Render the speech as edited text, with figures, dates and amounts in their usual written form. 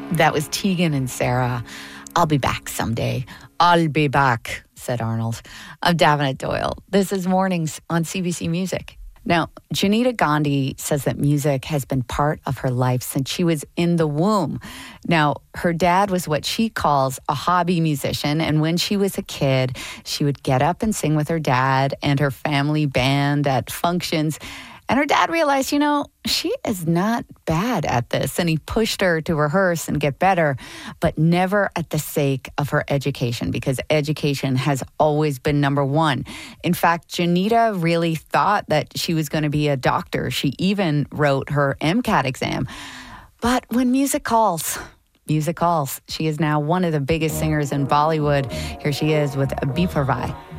That was Tegan and Sarah. I'll be back someday. I'll be back, said Arnold. I'm Davenant Doyle. This is Mornings on CBC Music. Now, Janita Gandhi says that music has been part of her life since she was in the womb. Now, her dad was what she calls a hobby musician, and when she was a kid, she would get up and sing with her dad and her family band at functions. And her dad realized, she is not bad at this. And he pushed her to rehearse and get better, but never at the sake of her education, because education has always been number one. In fact, Janita really thought that she was going to be a doctor. She even wrote her MCAT exam. But when music calls, she is now one of the biggest singers in Bollywood. Here she is with Beeparvai.